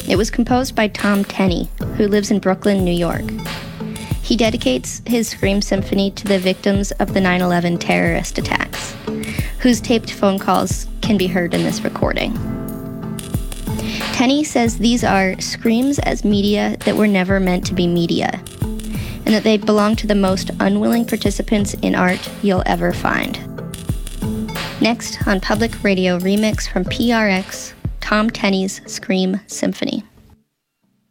It was composed by Tom Tenney, who lives in Brooklyn, New York. He dedicates his Scream Symphony to the victims of the 9/11 terrorist attacks, whose taped phone calls can be heard in this recording. Tenney says these are screams as media that were never meant to be media, and that they belong to the most unwilling participants in art you'll ever find. Next on Public Radio Remix from PRX, Tom Tenney's Scream Symphony.